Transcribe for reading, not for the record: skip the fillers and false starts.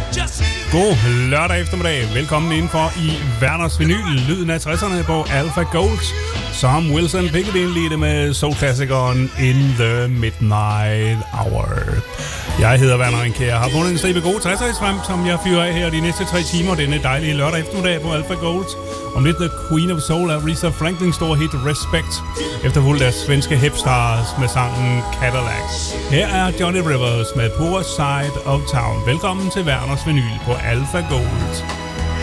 God lørdag eftermiddag. Velkommen indenfor i Werners Vinyl, lyden af 60'erne på Alpha Gold, som Wilson Pickett indledte med soul-klassikeren In the Midnight Hour. Jeg hedder Werner Rinke. Jeg har fundet en stribe gode 60'er frem, som jeg fyrer af her de næste 3 timer denne dejlige lørdag eftermiddag på Alpha Gold. Om lidt The Queen of Soul af Aretha Franklin store hit Respect, efterfulgt af svenske hipstars med sangen Cadillac. Her er Johnny Rivers med Poor Side of Town. Velkommen til Werners Vinyl på Alpha Gold.